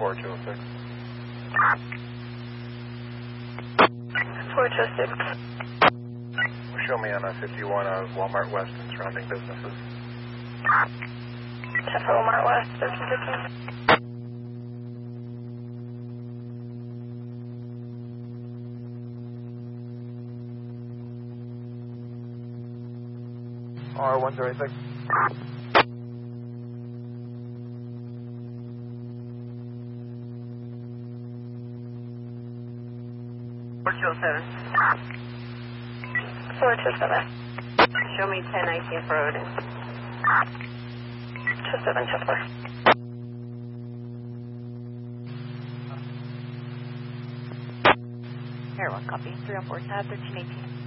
4206. 4206. Show me on 51 Walmart West and surrounding businesses. 10 for Walmart West, 1315. R136. $427. Show me 10 19th Road. 2724. Here, one copy. 3 on 4 tab, 1318.